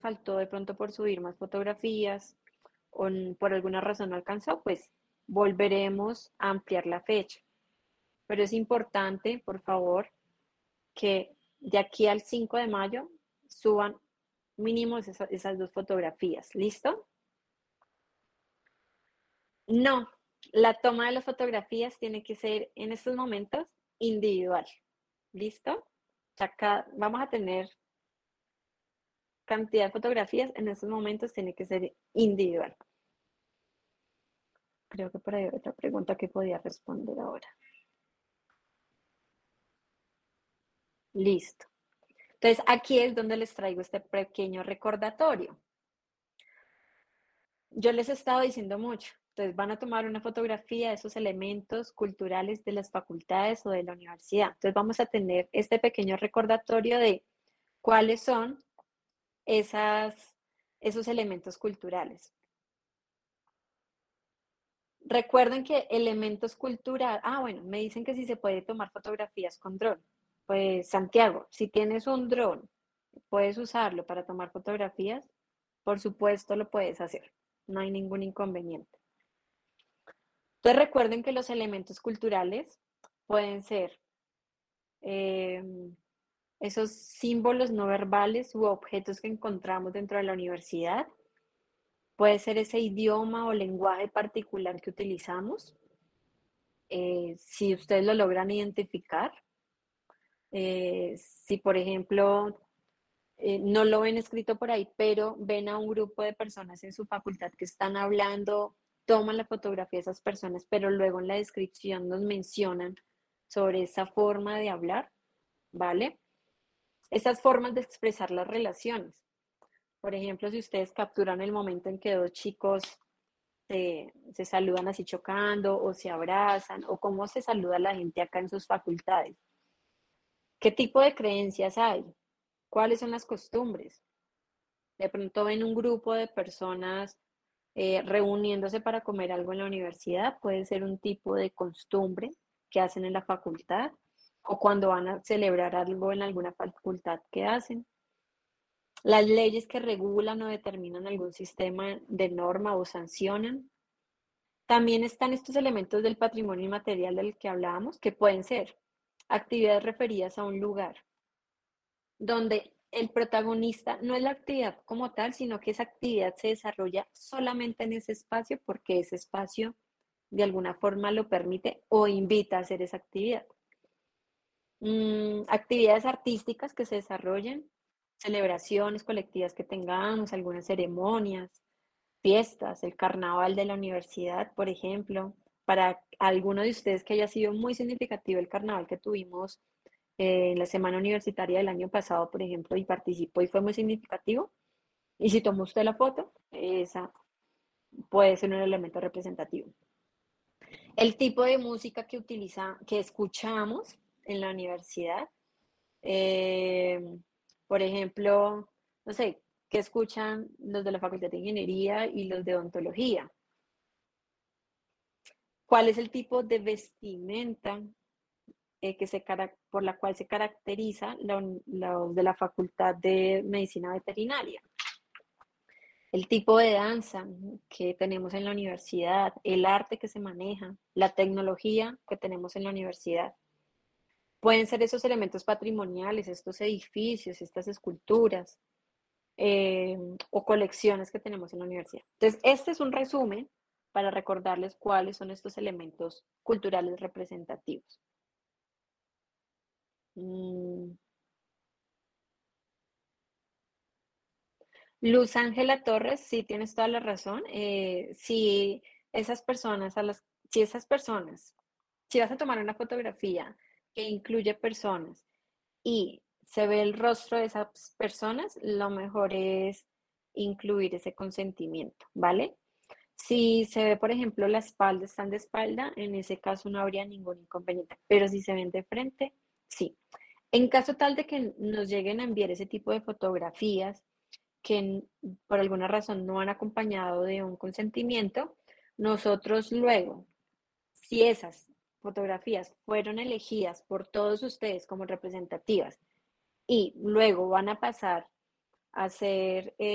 faltó de pronto por subir más fotografías o por alguna razón no alcanzó, pues volveremos a ampliar la fecha. Pero es importante, por favor, que de aquí al 5 de mayo suban mínimo esas dos fotografías. ¿Listo? No, la toma de las fotografías tiene que ser en estos momentos individual. ¿Listo? O sea, vamos a tener cantidad de fotografías, en estos momentos tiene que ser individual. Creo que por ahí hay otra pregunta que podía responder ahora. Listo. Entonces, aquí es donde les traigo este pequeño recordatorio. Yo les he estado diciendo mucho. Entonces, van a tomar una fotografía de esos elementos culturales de las facultades o de la universidad. Entonces, vamos a tener este pequeño recordatorio de cuáles son esos elementos culturales. Recuerden que elementos culturales, bueno, me dicen que si se puede tomar fotografías con dron. Pues Santiago, si tienes un dron, puedes usarlo para tomar fotografías, por supuesto lo puedes hacer, no hay ningún inconveniente. Entonces recuerden que los elementos culturales pueden ser eh, esos símbolos no verbales u objetos que encontramos dentro de la universidad. Puede ser ese idioma o lenguaje particular que utilizamos. Si ustedes lo logran identificar, si por ejemplo no lo ven escrito por ahí, pero ven a un grupo de personas en su facultad que están hablando, toman la fotografía de esas personas, pero luego en la descripción nos mencionan sobre esa forma de hablar, ¿vale? Esas formas de expresar las relaciones. Por ejemplo, si ustedes capturan el momento en que dos chicos se saludan así chocando o se abrazan o cómo se saluda la gente acá en sus facultades. ¿Qué tipo de creencias hay? ¿Cuáles son las costumbres? De pronto ven un grupo de personas reuniéndose para comer algo en la universidad, puede ser un tipo de costumbre que hacen en la facultad o cuando van a celebrar algo en alguna facultad que hacen. Las leyes que regulan o determinan algún sistema de norma o sancionan. También están estos elementos del patrimonio inmaterial del que hablábamos, que pueden ser actividades referidas a un lugar, donde el protagonista no es la actividad como tal, sino que esa actividad se desarrolla solamente en ese espacio porque ese espacio de alguna forma lo permite o invita a hacer esa actividad. Actividades artísticas que se desarrollen, celebraciones colectivas que tengamos, algunas ceremonias, fiestas, el carnaval de la universidad, por ejemplo. Para alguno de ustedes que haya sido muy significativo el carnaval que tuvimos en la semana universitaria del año pasado, por ejemplo, y participó y fue muy significativo. Y si tomó usted la foto, esa puede ser un elemento representativo. El tipo de música que escuchamos en la universidad, eh, por ejemplo, no sé, que escuchan los de la Facultad de Ingeniería y los de Odontología. ¿Cuál es el tipo de vestimenta por la cual se caracteriza los de la Facultad de Medicina Veterinaria? El tipo de danza que tenemos en la universidad, el arte que se maneja, la tecnología que tenemos en la universidad. Pueden ser esos elementos patrimoniales, estos edificios, estas esculturas eh, o colecciones que tenemos en la universidad. Entonces, este es un resumen para recordarles cuáles son estos elementos culturales representativos. Mm, Luz Ángela Torres, sí tienes toda la razón. Si esas personas, si esas personas, si vas a tomar una fotografía que incluye personas y se ve el rostro de esas personas, lo mejor es incluir ese consentimiento, ¿vale? Si se ve, por ejemplo, la espalda, están de espalda, en ese caso no habría ningún inconveniente, pero si se ven de frente, sí. En caso tal de que nos lleguen a enviar ese tipo de fotografías que por alguna razón no han acompañado de un consentimiento, nosotros luego, si esas fotografías fueron elegidas por todos ustedes como representativas y luego van a pasar a ser